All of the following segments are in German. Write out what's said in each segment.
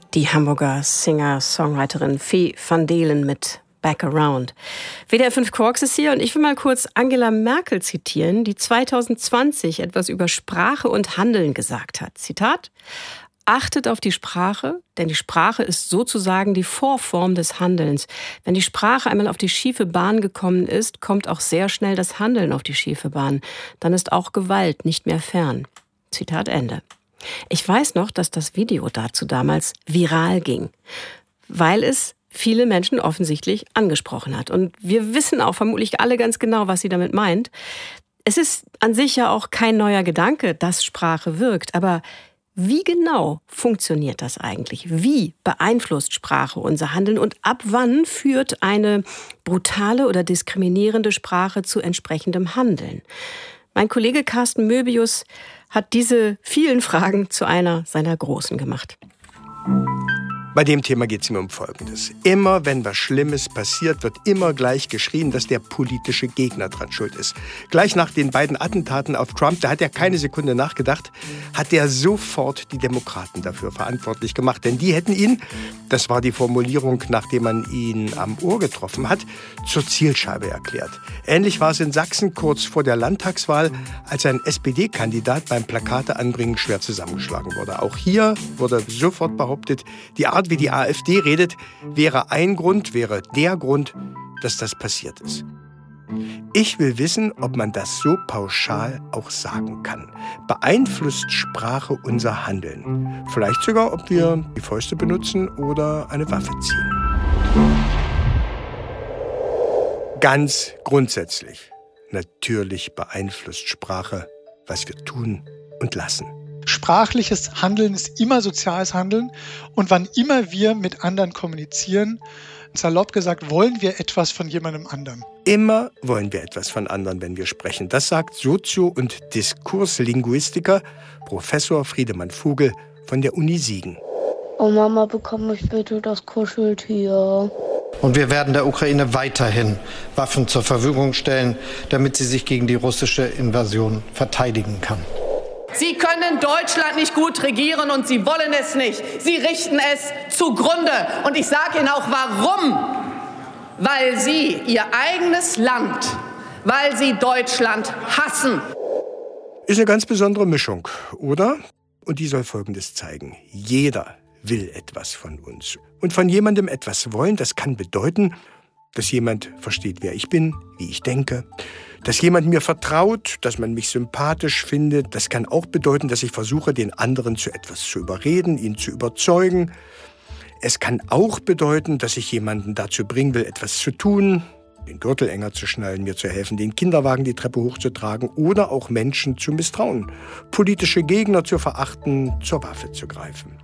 Die Hamburger Singer-Songwriterin Fee van Delen mit Back Around. WDR 5 Quarks ist hier und ich will mal kurz Angela Merkel zitieren, die 2020 etwas über Sprache und Handeln gesagt hat. Zitat: Achtet auf die Sprache, denn die Sprache ist sozusagen die Vorform des Handelns. Wenn die Sprache einmal auf die schiefe Bahn gekommen ist, kommt auch sehr schnell das Handeln auf die schiefe Bahn. Dann ist auch Gewalt nicht mehr fern. Zitat Ende. Ich weiß noch, dass das Video dazu damals viral ging, weil es viele Menschen offensichtlich angesprochen hat. Und wir wissen auch vermutlich alle ganz genau, was sie damit meint. Es ist an sich ja auch kein neuer Gedanke, dass Sprache wirkt. Aber wie genau funktioniert das eigentlich? Wie beeinflusst Sprache unser Handeln? Und ab wann führt eine brutale oder diskriminierende Sprache zu entsprechendem Handeln? Mein Kollege Carsten Möbius hat diese vielen Fragen zu einer seiner großen gemacht. Bei dem Thema geht es mir um Folgendes. Immer, wenn was Schlimmes passiert, wird immer gleich geschrien, dass der politische Gegner dran schuld ist. Gleich nach den beiden Attentaten auf Trump, da hat er keine Sekunde nachgedacht, hat er sofort die Demokraten dafür verantwortlich gemacht. Denn die hätten ihn, das war die Formulierung, nachdem man ihn am Ohr getroffen hat, zur Zielscheibe erklärt. Ähnlich war es in Sachsen kurz vor der Landtagswahl, als ein SPD-Kandidat beim Plakateanbringen schwer zusammengeschlagen wurde. Auch hier wurde sofort behauptet, die Art, wie die AfD redet, wäre der Grund, dass das passiert ist. Ich will wissen, ob man das so pauschal auch sagen kann. Beeinflusst Sprache unser Handeln? Vielleicht sogar, ob wir die Fäuste benutzen oder eine Waffe ziehen. Ganz grundsätzlich. Natürlich beeinflusst Sprache, was wir tun und lassen. Sprachliches Handeln ist immer soziales Handeln. Und wann immer wir mit anderen kommunizieren, salopp gesagt, wollen wir etwas von jemandem anderen. Immer wollen wir etwas von anderen, wenn wir sprechen. Das sagt Sozio- und Diskurslinguistiker Professor Friedemann Vogel von der Uni Siegen. Oh Mama, bekomme ich bitte das Kuscheltier. Und wir werden der Ukraine weiterhin Waffen zur Verfügung stellen, damit sie sich gegen die russische Invasion verteidigen kann. Sie können Deutschland nicht gut regieren und Sie wollen es nicht. Sie richten es zugrunde. Und ich sage Ihnen auch, warum. Weil Sie Ihr eigenes Land, weil Sie Deutschland hassen. Ist eine ganz besondere Mischung, oder? Und die soll Folgendes zeigen. Jeder will etwas von uns. Und von jemandem etwas wollen, das kann bedeuten, dass jemand versteht, wer ich bin, wie ich denke, dass jemand mir vertraut, dass man mich sympathisch findet. Das kann auch bedeuten, dass ich versuche, den anderen zu etwas zu überreden, ihn zu überzeugen. Es kann auch bedeuten, dass ich jemanden dazu bringen will, etwas zu tun, den Gürtel enger zu schnallen, mir zu helfen, den Kinderwagen die Treppe hochzutragen oder auch Menschen zu misstrauen, politische Gegner zu verachten, zur Waffe zu greifen.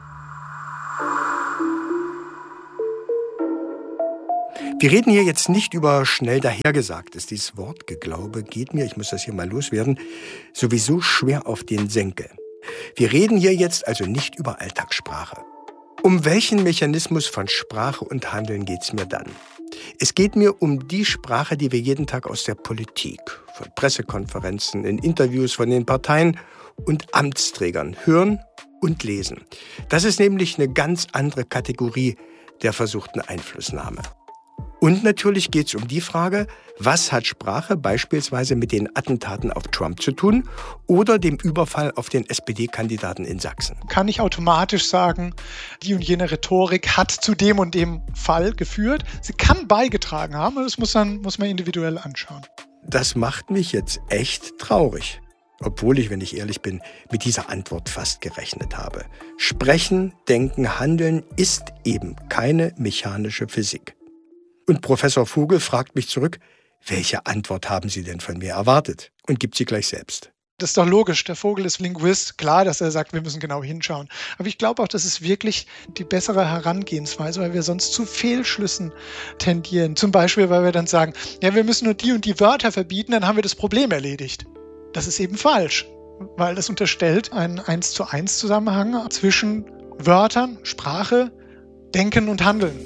Wir reden hier jetzt nicht über schnell dahergesagtes. Dieses Wortgeglaube geht mir, ich muss das hier mal loswerden, sowieso schwer auf den Senkel. Wir reden hier jetzt also nicht über Alltagssprache. Um welchen Mechanismus von Sprache und Handeln geht's mir dann? Es geht mir um die Sprache, die wir jeden Tag aus der Politik, von Pressekonferenzen, in Interviews von den Parteien und Amtsträgern hören und lesen. Das ist nämlich eine ganz andere Kategorie der versuchten Einflussnahme. Und natürlich geht es um die Frage, was hat Sprache beispielsweise mit den Attentaten auf Trump zu tun oder dem Überfall auf den SPD-Kandidaten in Sachsen? Kann ich automatisch sagen, die und jene Rhetorik hat zu dem und dem Fall geführt. Sie kann beigetragen haben, aber das muss man individuell anschauen. Das macht mich jetzt echt traurig. Obwohl ich, wenn ich ehrlich bin, mit dieser Antwort fast gerechnet habe. Sprechen, denken, handeln ist eben keine mechanische Physik. Und Professor Vogel fragt mich zurück, welche Antwort haben Sie denn von mir erwartet? Und gibt sie gleich selbst. Das ist doch logisch. Der Vogel ist Linguist. Klar, dass er sagt, wir müssen genau hinschauen. Aber ich glaube auch, das ist wirklich die bessere Herangehensweise, weil wir sonst zu Fehlschlüssen tendieren. Zum Beispiel, weil wir dann sagen, ja, wir müssen nur die und die Wörter verbieten, dann haben wir das Problem erledigt. Das ist eben falsch, weil das unterstellt einen 1:1 Zusammenhang zwischen Wörtern, Sprache, Denken und Handeln.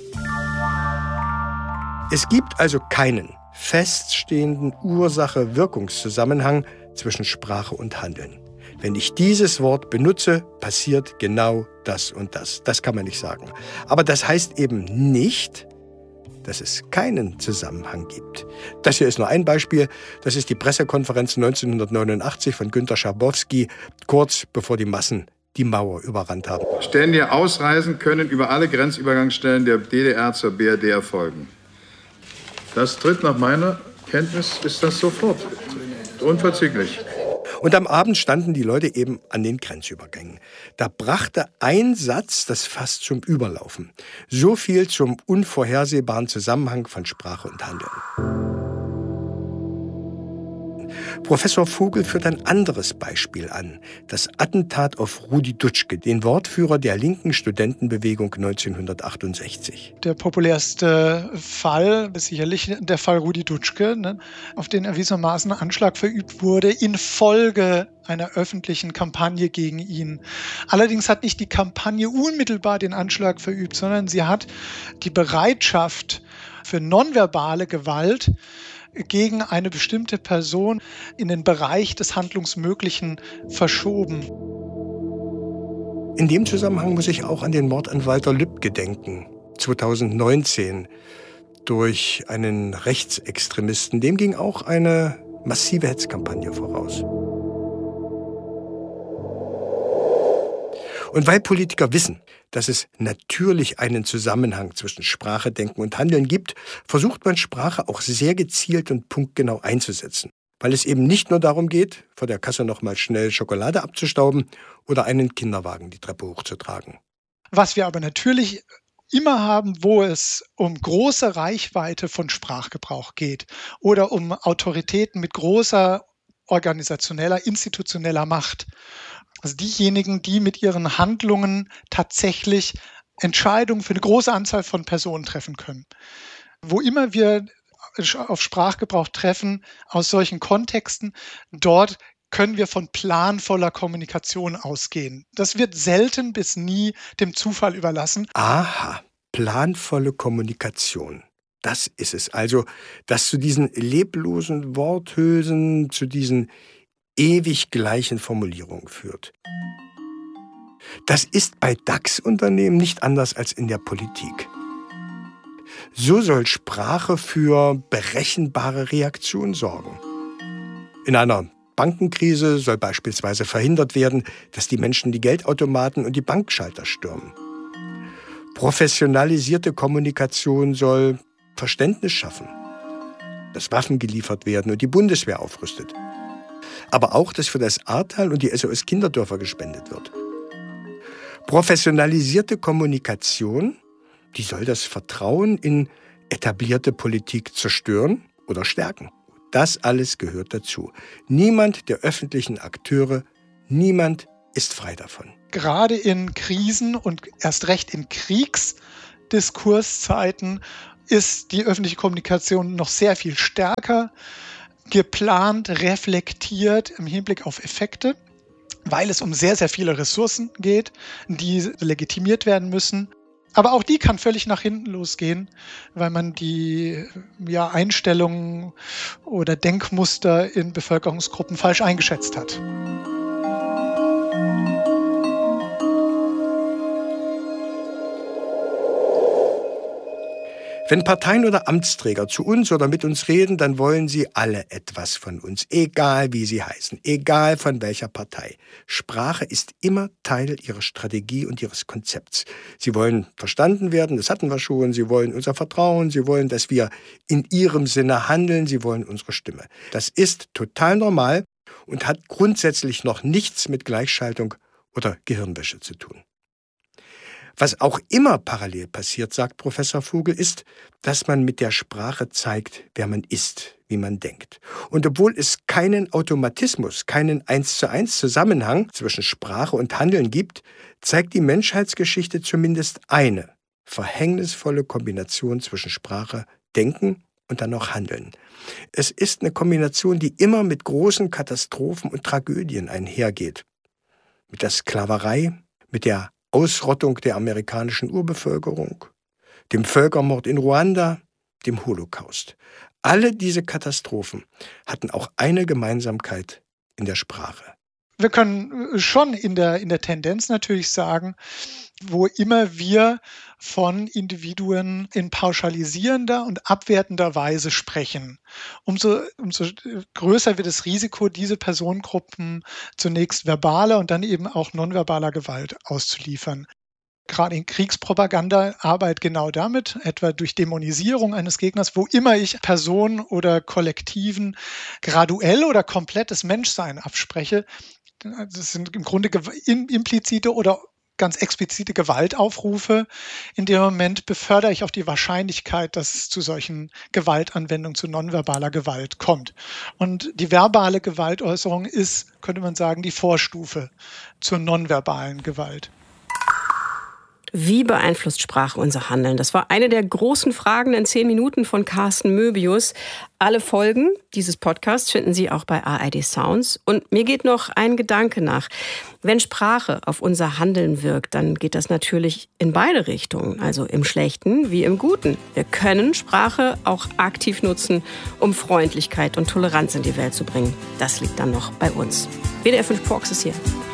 Es gibt also keinen feststehenden Ursache-Wirkungszusammenhang zwischen Sprache und Handeln. wenn ich dieses Wort benutze, passiert genau das und das. Das kann man nicht sagen. Aber das heißt eben nicht, dass es keinen Zusammenhang gibt. Das hier ist nur ein Beispiel. Das ist die Pressekonferenz 1989 von Günter Schabowski, kurz bevor die Massen die Mauer überrannt haben. Ständige Ausreisen können über alle Grenzübergangsstellen der DDR zur BRD erfolgen. Das tritt nach meiner Kenntnis, ist das sofort. Unverzüglich. Und am Abend standen die Leute eben an den Grenzübergängen. Da brachte ein Satz das Fass zum Überlaufen. So viel zum unvorhersehbaren Zusammenhang von Sprache und Handeln. Professor Vogel führt ein anderes Beispiel an. Das Attentat auf Rudi Dutschke, den Wortführer der linken Studentenbewegung 1968. Der populärste Fall ist sicherlich der Fall Rudi Dutschke, auf den erwiesenermaßen ein Anschlag verübt wurde infolge einer öffentlichen Kampagne gegen ihn. Allerdings hat nicht die Kampagne unmittelbar den Anschlag verübt, sondern sie hat die Bereitschaft für nonverbale Gewalt gegen eine bestimmte Person in den Bereich des Handlungsmöglichen verschoben. In dem Zusammenhang muss ich auch an den Mord an Walter Lübcke denken, 2019, durch einen Rechtsextremisten. Dem ging auch eine massive Hetzkampagne voraus. Und weil Politiker wissen, dass es natürlich einen Zusammenhang zwischen Sprache, Denken und Handeln gibt, versucht man Sprache auch sehr gezielt und punktgenau einzusetzen. Weil es eben nicht nur darum geht, vor der Kasse noch mal schnell Schokolade abzustauben oder einen Kinderwagen die Treppe hochzutragen. Was wir aber natürlich immer haben, wo es um große Reichweite von Sprachgebrauch geht oder um Autoritäten mit großer organisationeller, institutioneller Macht. Also diejenigen, die mit ihren Handlungen tatsächlich Entscheidungen für eine große Anzahl von Personen treffen können. Wo immer wir auf Sprachgebrauch treffen, aus solchen Kontexten, dort können wir von planvoller Kommunikation ausgehen. Das wird selten bis nie dem Zufall überlassen. Aha, planvolle Kommunikation. Das ist es also, das zu diesen leblosen Worthülsen, zu diesen ewig gleichen Formulierungen führt. Das ist bei DAX-Unternehmen nicht anders als in der Politik. So soll Sprache für berechenbare Reaktion sorgen. In einer Bankenkrise soll beispielsweise verhindert werden, dass die Menschen die Geldautomaten und die Bankschalter stürmen. Professionalisierte Kommunikation soll Verständnis schaffen, dass Waffen geliefert werden und die Bundeswehr aufrüstet. Aber auch, dass für das Ahrtal und die SOS Kinderdörfer gespendet wird. Professionalisierte Kommunikation, die soll das Vertrauen in etablierte Politik zerstören oder stärken. Das alles gehört dazu. Niemand der öffentlichen Akteure, niemand ist frei davon. Gerade in Krisen und erst recht in Kriegsdiskurszeiten ist die öffentliche Kommunikation noch sehr viel stärker geplant, reflektiert im Hinblick auf Effekte, weil es um sehr, sehr viele Ressourcen geht, die legitimiert werden müssen. Aber auch die kann völlig nach hinten losgehen, weil man die Einstellungen oder Denkmuster in Bevölkerungsgruppen falsch eingeschätzt hat. Wenn Parteien oder Amtsträger zu uns oder mit uns reden, dann wollen sie alle etwas von uns, egal wie sie heißen, egal von welcher Partei. Sprache ist immer Teil ihrer Strategie und ihres Konzepts. Sie wollen verstanden werden, das hatten wir schon, sie wollen unser Vertrauen, sie wollen, dass wir in ihrem Sinne handeln, sie wollen unsere Stimme. Das ist total normal und hat grundsätzlich noch nichts mit Gleichschaltung oder Gehirnwäsche zu tun. Was auch immer parallel passiert, sagt Professor Vogel, ist, dass man mit der Sprache zeigt, wer man ist, wie man denkt. Und obwohl es keinen Automatismus, keinen 1:1 Zusammenhang zwischen Sprache und Handeln gibt, zeigt die Menschheitsgeschichte zumindest eine verhängnisvolle Kombination zwischen Sprache, Denken und dann noch Handeln. Es ist eine Kombination, die immer mit großen Katastrophen und Tragödien einhergeht. Mit der Sklaverei, mit der Ausrottung der amerikanischen Urbevölkerung, dem Völkermord in Ruanda, dem Holocaust. Alle diese Katastrophen hatten auch eine Gemeinsamkeit in der Sprache. Wir können schon in der Tendenz natürlich sagen, wo immer wir von Individuen in pauschalisierender und abwertender Weise sprechen, umso größer wird das Risiko, diese Personengruppen zunächst verbaler und dann eben auch nonverbaler Gewalt auszuliefern. Gerade in Kriegspropaganda arbeitet genau damit, etwa durch Dämonisierung eines Gegners, wo immer ich Personen oder Kollektiven graduell oder komplettes Menschsein abspreche. Das sind im Grunde implizite oder ganz explizite Gewaltaufrufe. In dem Moment befördere ich auch die Wahrscheinlichkeit, dass es zu solchen Gewaltanwendungen, zu nonverbaler Gewalt kommt. Und die verbale Gewaltäußerung ist, könnte man sagen, die Vorstufe zur nonverbalen Gewalt. Wie beeinflusst Sprache unser Handeln? Das war eine der großen Fragen in 10 Minuten von Carsten Möbius. Alle Folgen dieses Podcasts finden Sie auch bei ARD Sounds. Und mir geht noch ein Gedanke nach. Wenn Sprache auf unser Handeln wirkt, dann geht das natürlich in beide Richtungen, also im Schlechten wie im Guten. Wir können Sprache auch aktiv nutzen, um Freundlichkeit und Toleranz in die Welt zu bringen. Das liegt dann noch bei uns. WDR 5 Quarks ist hier.